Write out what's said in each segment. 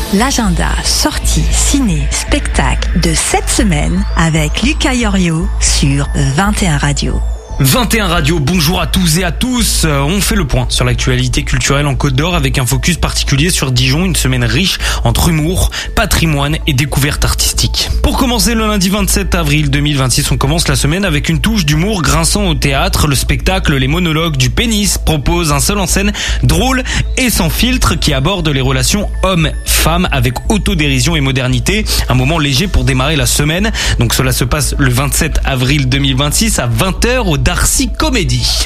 L'agenda sortie ciné spectacle de cette semaine avec Lucas Yorio sur 21 Radio. 21 Radio, bonjour à tous et à tous. On fait le point sur l'actualité culturelle en Côte d'Or avec un focus particulier sur Dijon, une semaine riche entre humour, patrimoine et découverte artistique. Pour commencer le lundi 27 avril 2026, on commence la semaine avec une touche d'humour grinçant au théâtre. Le spectacle Les Monologues du Pénis propose un seul en scène drôle et sans filtre qui aborde les relations hommes-femmes avec autodérision et modernité. Un moment léger pour démarrer la semaine. Donc cela se passe le 27 avril 2026 à 20h au Darcy Comédie.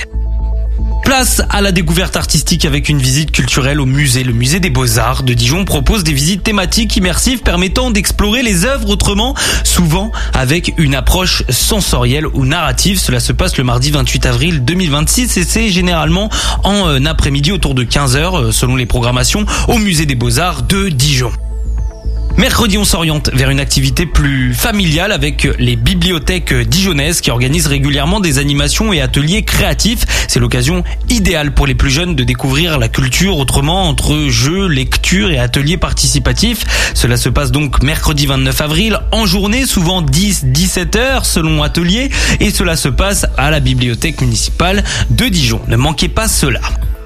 Place à la découverte artistique avec une visite culturelle au musée. Le musée des Beaux-Arts de Dijon propose des visites thématiques immersives permettant d'explorer les œuvres autrement, souvent avec une approche sensorielle ou narrative. Cela se passe le mardi 28 avril 2026 et c'est généralement en après-midi autour de 15h selon les programmations au musée des Beaux-Arts de Dijon. Mercredi, on s'oriente vers une activité plus familiale avec les bibliothèques dijonnaises qui organisent régulièrement des animations et ateliers créatifs. C'est l'occasion idéale pour les plus jeunes de découvrir la culture autrement entre jeux, lecture et ateliers participatifs. Cela se passe donc mercredi 29 avril en journée, souvent 10-17 heures selon atelier et cela se passe à la bibliothèque municipale de Dijon. Ne manquez pas cela.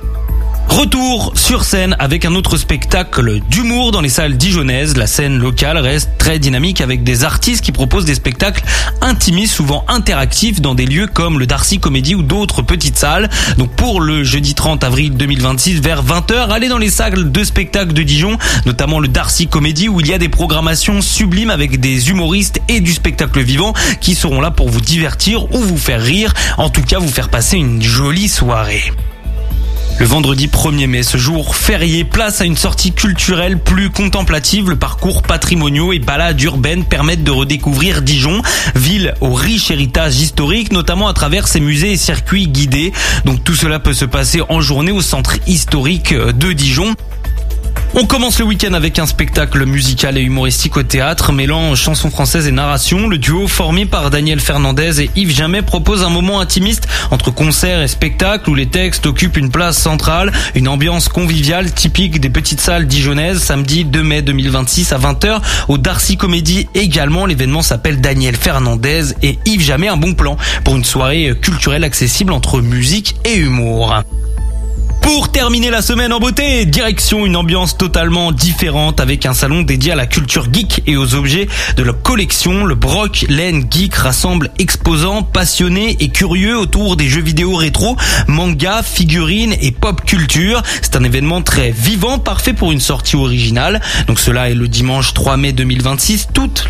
Retour sur scène avec un autre spectacle d'humour dans les salles dijonnaises. La scène locale reste très dynamique avec des artistes qui proposent des spectacles intimistes, souvent interactifs dans des lieux comme le Darcy Comédie ou d'autres petites salles. Donc pour le jeudi 30 avril 2026 vers 20h, allez dans les salles de spectacle de Dijon, notamment le Darcy Comédie où il y a des programmations sublimes avec des humoristes et du spectacle vivant qui seront là pour vous divertir ou vous faire rire, en tout cas vous faire passer une jolie soirée. Le vendredi 1er mai, ce jour férié, place à une sortie culturelle plus contemplative. Le parcours patrimoniaux et balades urbaines permettent de redécouvrir Dijon, ville au riche héritage historique, notamment à travers ses musées et circuits guidés. Donc tout cela peut se passer en journée au centre historique de Dijon. On commence le week-end avec un spectacle musical et humoristique au théâtre, mêlant chansons françaises et narration. Le duo formé par Daniel Fernandez et Yves Jamais propose un moment intimiste entre concert et spectacle où les textes occupent une place centrale, une ambiance conviviale typique des petites salles dijonnaises. Samedi 2 mai 2026 à 20h au Darcy Comédie également. L'événement s'appelle Daniel Fernandez et Yves Jamais, un bon plan pour une soirée culturelle accessible entre musique et humour. Pour terminer la semaine en beauté, direction une ambiance totalement différente avec un salon dédié à la culture geek et aux objets de la collection. Le Broc Laine Geek rassemble exposants passionnés et curieux autour des jeux vidéo rétro, manga, figurines et pop culture. C'est un événement très vivant, parfait pour une sortie originale. Donc cela est le dimanche 3 mai 2026. Toutes